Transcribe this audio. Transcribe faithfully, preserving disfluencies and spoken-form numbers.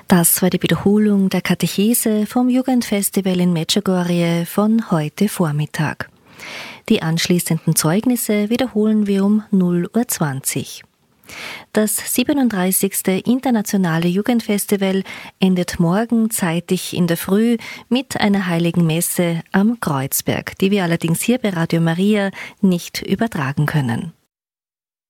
Das war die Wiederholung der Katechese vom Jugendfestival in Medjugorje von heute Vormittag. Die anschließenden Zeugnisse wiederholen wir um null Uhr zwanzig. Das siebenunddreißigste Internationale Jugendfestival endet morgen zeitig in der Früh mit einer heiligen Messe am Kreuzberg, die wir allerdings hier bei Radio Maria nicht übertragen können.